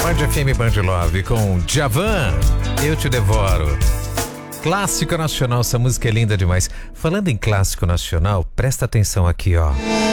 Band FM Band Love com Djavan, Eu Te Devoro. Clássico nacional, essa música é linda demais. Falando em clássico nacional, presta atenção aqui, ó.